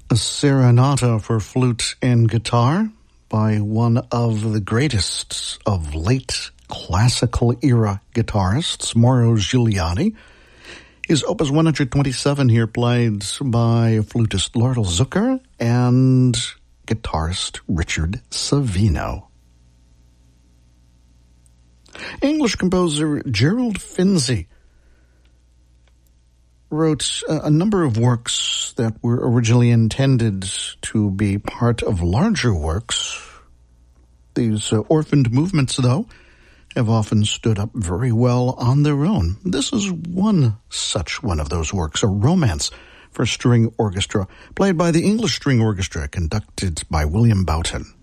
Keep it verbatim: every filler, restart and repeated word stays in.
A Serenata for Flute and Guitar by one of the greatest of late classical era guitarists, Mauro Giuliani. His Opus one twenty-seven here played by flutist Lothar Zucker and guitarist Richard Savino. English composer Gerald Finzi wrote a number of works that were originally intended to be part of larger works. These uh, orphaned movements, though, have often stood up very well on their own. This is one such one of those works, a romance for string orchestra, played by the English String Orchestra, conducted by William Boughton.